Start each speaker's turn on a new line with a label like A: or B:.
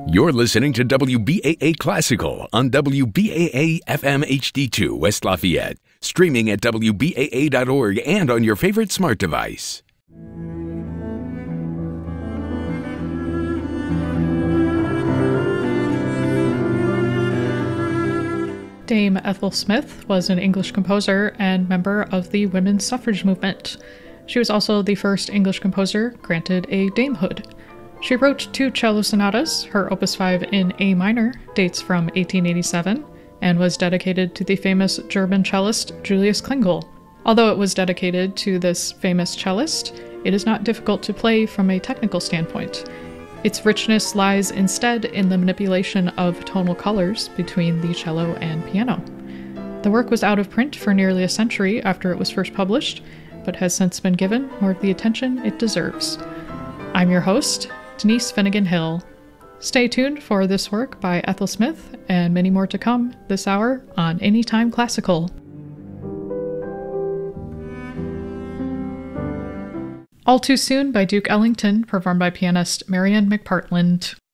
A: You're listening to WBAA Classical on WBAA FM HD2 West Lafayette, streaming at WBAA.org and on your favorite smart device.
B: Dame Ethel Smyth was an English composer and member of the women's suffrage movement. She was also the first English composer granted a damehood. She wrote 2 cello sonatas. Her Opus 5 in A minor dates from 1887 and was dedicated to the famous German cellist Julius Klingel. Although it was dedicated to this famous cellist, it is not difficult to play from a technical standpoint. Its richness lies instead in the manipulation of tonal colors between the cello and piano. The work was out of print for nearly a century after it was first published, but has since been given more of the attention it deserves. I'm your host, Denise Finnegan Hill. Stay tuned for this work by Ethel Smyth and many more to come this hour on Anytime Classical. All Too Soon by Duke Ellington, performed by pianist Marian McPartland.